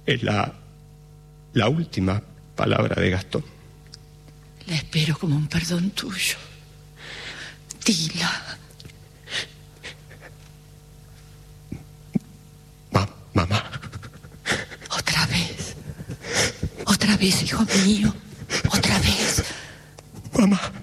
Es la última palabra de Gastón. La espero como un perdón tuyo. Dila. Mamá. Otra vez, hijo mío. Otra vez. Mamá.